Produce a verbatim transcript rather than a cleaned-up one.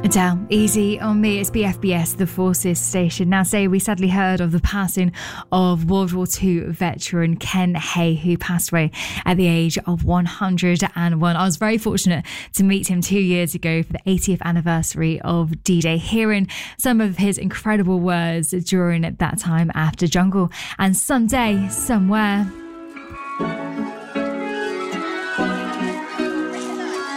Down easy on me. It's B F B S, the Forces station. Now, say we sadly heard of the passing of World War Two veteran Ken Hay, who passed away at the age of one hundred and one. I was very fortunate to meet him two years ago for the eightieth anniversary of D-Day, hearing some of his incredible words during that time after Jungle. And someday, somewhere,